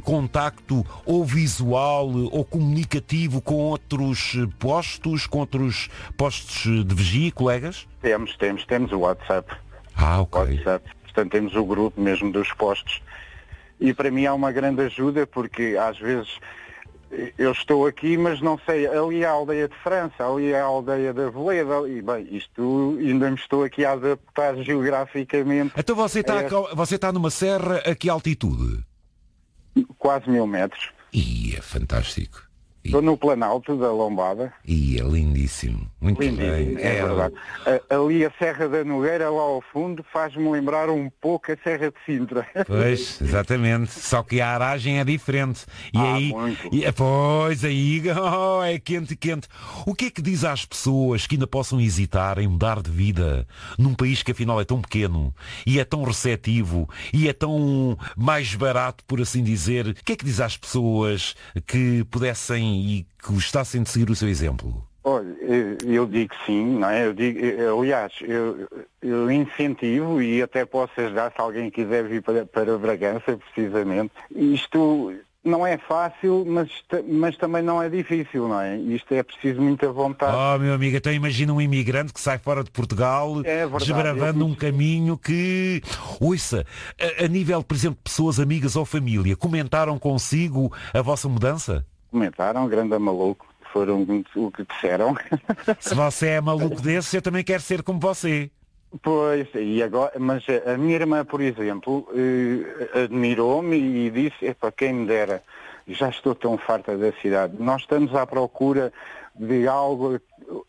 contacto ou visual ou comunicativo com outros postos de vigia e colegas? Temos o WhatsApp. Ok. WhatsApp. Portanto, temos o grupo mesmo dos postos. E para mim há uma grande ajuda, porque às vezes eu estou aqui, mas não sei, ali é a aldeia de França, ali é a aldeia da Veleda, e bem, isto ainda me estou aqui a adaptar geograficamente. Então você está numa serra a que altitude? Quase 1000 metros. É fantástico. Estou no Planalto da Lombada. É lindíssimo. Muito Lindíssimo, bem. é verdade. Ali a Serra da Nogueira, lá ao fundo, faz-me lembrar um pouco a Serra de Sintra. Pois, exatamente. Só que a aragem é diferente. E Muito. Pois, aí é quente. O que é que diz às pessoas que ainda possam hesitar em mudar de vida num país que afinal é tão pequeno e é tão receptivo e é tão mais barato, por assim dizer? O que é que diz às pessoas que pudessem e que gostassem de seguir o seu exemplo? Olha, eu digo sim, não é? Aliás, eu incentivo e até posso ajudar se alguém quiser vir para Bragança, precisamente. Isto não é fácil, mas também não é difícil, não é? Isto é preciso muita vontade. Oh, meu amigo, então imagina um imigrante que sai fora de Portugal, desbravando um caminho que... Ouça, a nível, por exemplo, de pessoas amigas ou família, comentaram consigo a vossa mudança? Comentaram, grande maluco, foram o que disseram. Se você é maluco desse, eu também quero ser como você. Pois, e agora, mas a minha irmã, por exemplo, admirou-me e disse, para quem me dera, já estou tão farta da cidade. Nós estamos à procura de algo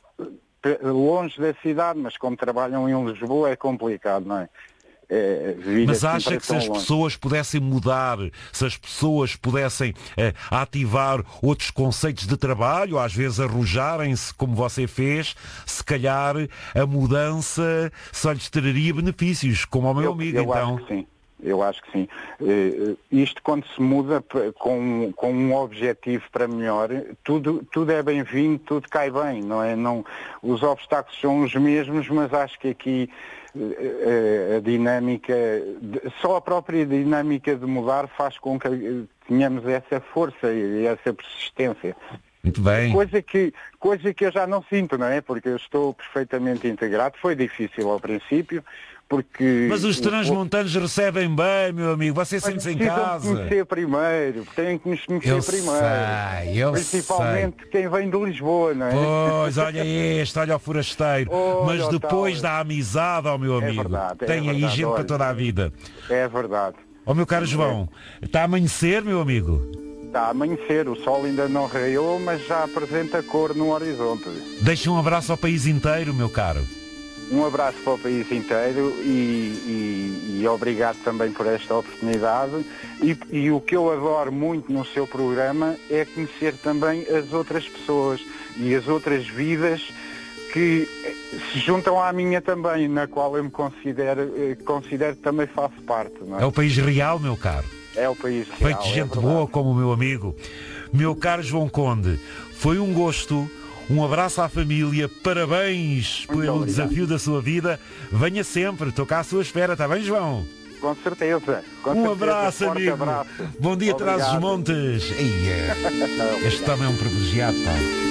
longe da cidade, mas como trabalham em Lisboa é complicado, não é? Mas acha que se as pessoas pudessem mudar, se as pessoas pudessem ativar outros conceitos de trabalho, às vezes arrojarem-se como você fez, se calhar a mudança só lhes traria benefícios, como ao meu amigo, então. Acho que sim. Eu acho que sim. Isto quando se muda com um objetivo para melhor, tudo é bem-vindo, tudo cai bem, não é? Os obstáculos são os mesmos, mas acho que aqui a dinâmica, só a própria dinâmica de mudar faz com que tenhamos essa força e essa persistência. Muito bem. Coisa que eu já não sinto, não é? Porque eu estou perfeitamente integrado. Foi difícil ao princípio, porque... Mas os transmontanos recebem bem, meu amigo. Você sente-se em casa. Têm que nos conhecer primeiro. Eu Principalmente sei. quem vem de Lisboa, não é? Pois, olha o forasteiro. Mas depois da amizade, ó meu amigo. Tem aí gente para toda a vida. É verdade. Ó meu caro João, está a amanhecer, meu amigo? Está a amanhecer, o sol ainda não raiou, mas já apresenta cor no horizonte. Deixa um abraço ao país inteiro, meu caro. Um abraço para o país inteiro e obrigado também por esta oportunidade. E o que eu adoro muito no seu programa é conhecer também as outras pessoas e as outras vidas que se juntam à minha também, na qual eu me considero que também faço parte. Não é? É o país real, meu caro. É o país real. Feito de gente boa como o meu amigo. Meu caro João Conde, foi um gosto. Um abraço à família, parabéns pelo desafio da sua vida. Venha sempre, estou cá à sua espera, está bem, João? Com certeza. Um abraço, amigo. Abraço. Bom dia, Trás-os-Montes. Este homem é um privilegiado, pá.